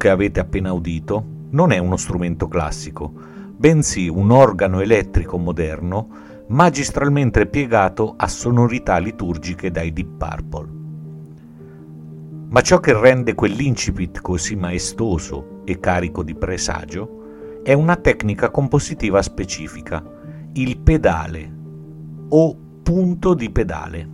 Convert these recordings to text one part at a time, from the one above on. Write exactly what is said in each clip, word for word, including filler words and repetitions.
che avete appena udito non è uno strumento classico, bensì un organo elettrico moderno magistralmente piegato a sonorità liturgiche dai Deep Purple. Ma ciò che rende quell'incipit così maestoso e carico di presagio è una tecnica compositiva specifica, il pedale o punto di pedale.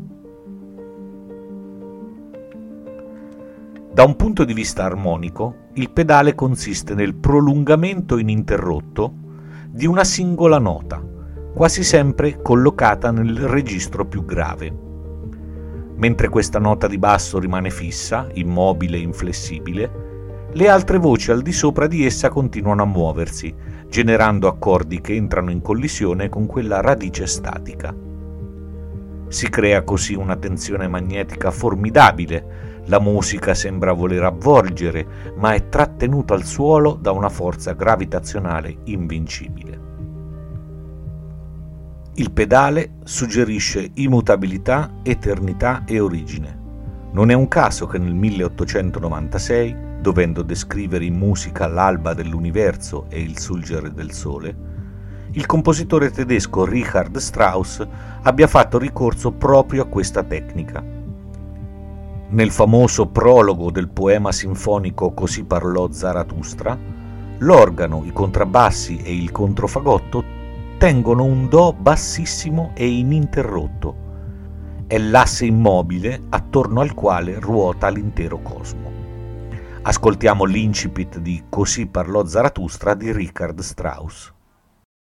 Da un punto di vista armonico, il pedale consiste nel prolungamento ininterrotto di una singola nota, quasi sempre collocata nel registro più grave. Mentre questa nota di basso rimane fissa, immobile e inflessibile, le altre voci al di sopra di essa continuano a muoversi, generando accordi che entrano in collisione con quella radice statica. Si crea così una tensione magnetica formidabile. La musica sembra voler avvolgere, ma è trattenuta al suolo da una forza gravitazionale invincibile. Il pedale suggerisce immutabilità, eternità e origine. Non è un caso che nel milleottocentonovantasei, dovendo descrivere in musica l'alba dell'universo e il sorgere del sole, il compositore tedesco Richard Strauss abbia fatto ricorso proprio a questa tecnica. Nel famoso prologo del poema sinfonico Così parlò Zarathustra, l'organo, i contrabbassi e il controfagotto tengono un do bassissimo e ininterrotto. È l'asse immobile attorno al quale ruota l'intero cosmo. Ascoltiamo l'incipit di Così parlò Zarathustra di Richard Strauss.